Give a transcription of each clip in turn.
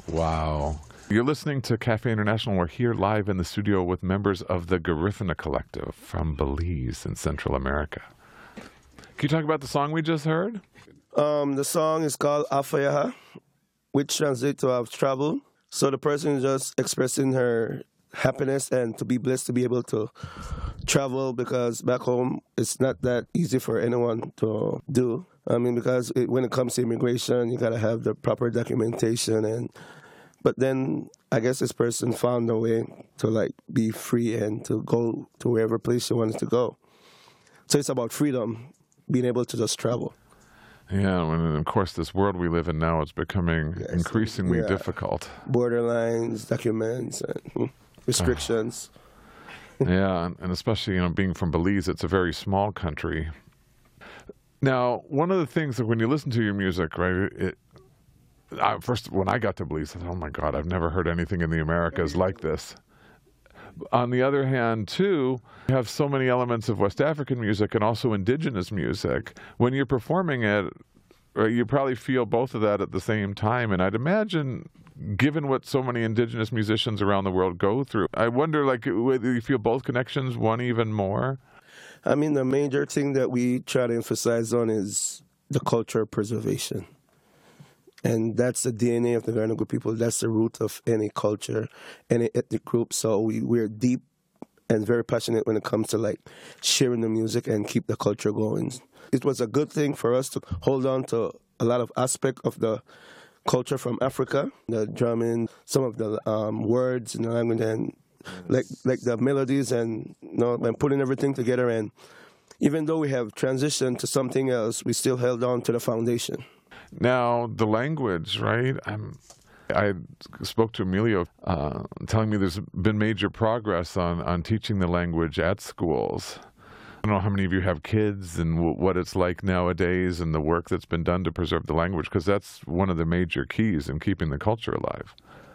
Wow. You're listening to Cafe International. We're here live in the studio with members of the Garifuna Collective from Belize in Central America. Can you talk about the song we just heard? The song is called Afayaha, which translates to I've traveled. So the person is just expressing her happiness and to be blessed to be able to travel, because back home it's not that easy for anyone to do. I mean, because when it comes to immigration, you got to have the proper documentation, but then I guess this person found a way to like be free and to go to wherever place she wanted to go. So it's about freedom, being able to just travel. Yeah, and of course, this world we live in now is becoming increasingly difficult. Borderlines, documents, and restrictions. Yeah, and especially, being from Belize, it's a very small country. Now, one of the things that when you listen to your music, right, first, when I got to Belize, I thought, oh my God, I've never heard anything in the Americas like this. On the other hand, too, you have so many elements of West African music and also indigenous music. When you're performing it, you probably feel both of that at the same time. And I'd imagine, given what so many indigenous musicians around the world go through, I wonder, whether you feel both connections, one even more? I mean, the major thing that we try to emphasize on is the cultural preservation. And that's the DNA of the Garinagu people. That's the root of any culture, any ethnic group. So we're deep and very passionate when it comes to sharing the music and keep the culture going. It was a good thing for us to hold on to a lot of aspects of the culture from Africa, the drumming, some of the words in the language, and like the melodies, and and putting everything together. And even though we have transitioned to something else, we still held on to the foundation. Now, the language, right? I spoke to Emilio telling me there's been major progress on teaching the language at schools. I don't know how many of you have kids and what it's like nowadays and the work that's been done to preserve the language, because that's one of the major keys in keeping the culture alive.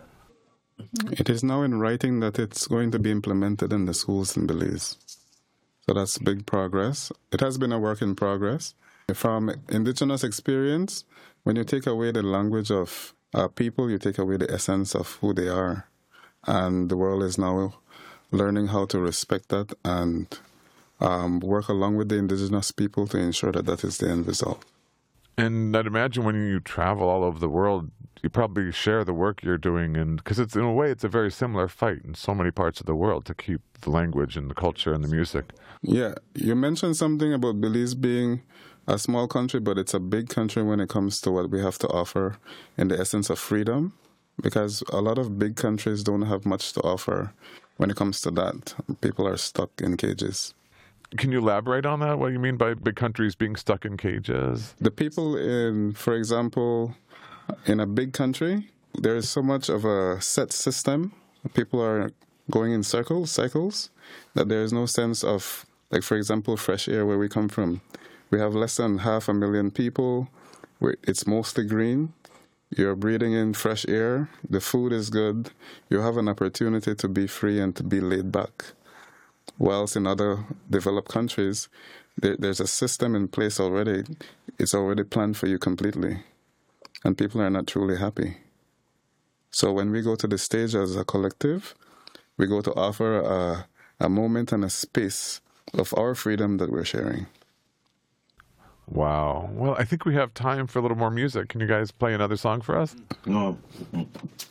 It is now in writing that it's going to be implemented in the schools in Belize. So that's big progress. It has been a work in progress. From indigenous experience, when you take away the language of people, you take away the essence of who they are. And the world is now learning how to respect that and work along with the indigenous people to ensure that that is the end result. And I'd imagine when you travel all over the world, you probably share the work you're doing, and because it's in a way it's a very similar fight in so many parts of the world to keep the language and the culture and the music. Yeah, you mentioned something about Belize being a small country, but it's a big country when it comes to what we have to offer in the essence of freedom, because a lot of big countries don't have much to offer when it comes to that. People are stuck in cages. Can you elaborate on that? What do you mean by big countries being stuck in cages? The people for example, in a big country, there is so much of a set system. People are going in cycles, that there is no sense of, for example, fresh air where we come from. We have less than 500,000 people. It's mostly green. You're breathing in fresh air. The food is good. You have an opportunity to be free and to be laid back. Whilst in other developed countries, there's a system in place already. It's already planned for you completely. And people are not truly happy. So when we go to the stage as a collective, we go to offer a moment and a space of our freedom that we're sharing. Wow. Well, I think we have time for a little more music. Can you guys play another song for us? No.